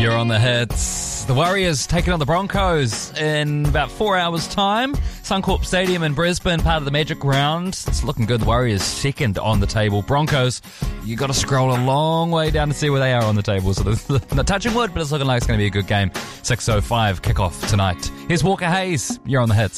You're on the hits. The Warriors taking on the Broncos in about 4 hours' time. Suncorp Stadium in Brisbane, part of the Magic Round. It's looking good. The Warriors second on the table. Broncos, you got to scroll a long way down to see where they are on the table. So not touching wood, but it's looking like it's going to be a good game. 6:05 kickoff tonight. Here's Walker Hayes. You're on the hits.